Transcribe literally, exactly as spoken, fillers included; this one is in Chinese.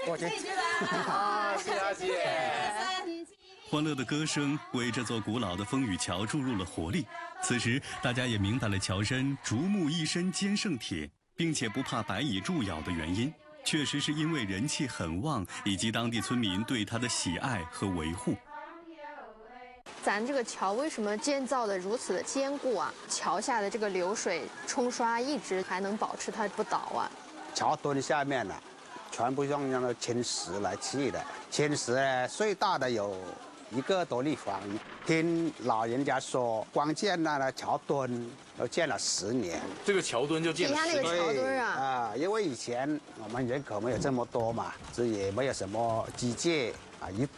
过去。 啊，谢谢阿姐。 欢乐的歌声为这座古老的风雨桥注入了活力。此时，大家也明白了乔山竹木一身坚胜铁，并且不怕白蚁蛀咬的原因，确实是因为人气很旺，以及当地村民对它的喜爱和维护。 咱这个桥为什么建造的如此的坚固啊？桥下的这个流水冲刷一直还能保持它不倒啊？ 桥墩下面呢，全部用那个青石来砌的，青石呢最大的有一个多立方。听老人家说，光建那个桥墩都建了十年。 这个桥墩就建了十底下那个桥墩啊， 啊，因为以前我们人口没有这么多嘛，这也没有什么机械啊，一